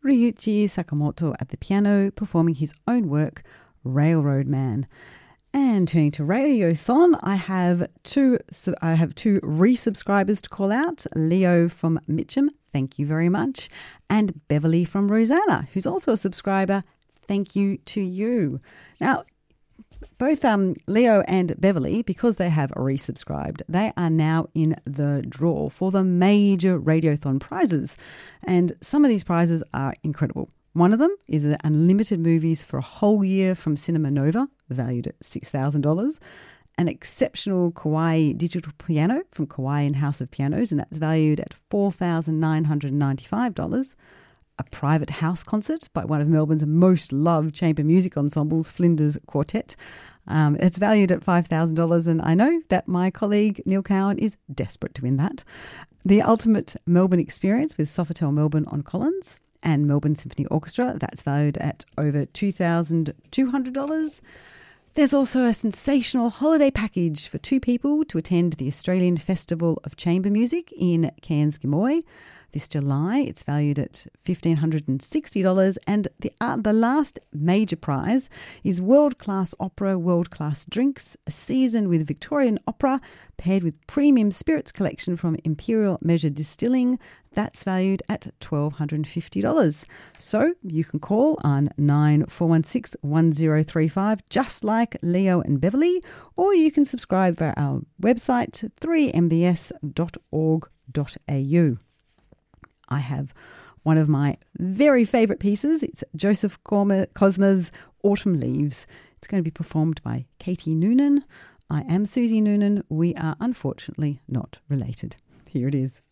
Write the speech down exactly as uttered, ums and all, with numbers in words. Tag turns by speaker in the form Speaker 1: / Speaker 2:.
Speaker 1: Ryuichi Sakamoto at the piano, performing his own work, Railroad Man. And turning to Radiothon, I have two I have two resubscribers to call out. Leo from Mitcham, thank you very much. And Beverly from Rosanna, who's also a subscriber. Thank you to you. Now, both um, Leo and Beverly, because they have resubscribed, they are now in the draw for the major Radiothon prizes. And some of these prizes are incredible. One of them is the unlimited movies for a whole year from Cinema Nova, valued at six thousand dollars. An exceptional Kawai digital piano from Kawai and House of Pianos, and that's valued at four thousand nine hundred ninety-five dollars. A private house concert by one of Melbourne's most loved chamber music ensembles, Flinders Quartet. Um, it's valued at five thousand dollars, and I know that my colleague Neil Cowan is desperate to win that. The ultimate Melbourne experience with Sofitel Melbourne on Collins and Melbourne Symphony Orchestra, that's valued at over two thousand two hundred dollars. There's also a sensational holiday package for two people to attend the Australian Festival of Chamber Music in Cairns Gamoy this July. It's valued at one thousand five hundred sixty dollars, and the uh, the last major prize is world-class opera, world-class drinks, a season with Victorian opera paired with premium spirits collection from Imperial Measure Distilling. That's valued at one thousand two hundred fifty dollars. So you can call on nine four one six, one zero three five, just like Leo and Beverly, or you can subscribe via our website, three m b s dot org dot a u. I have one of my very favourite pieces. It's Joseph Cosma's Autumn Leaves. It's going to be performed by Katie Noonan. I am Susie Noonan. We are unfortunately not related. Here it is.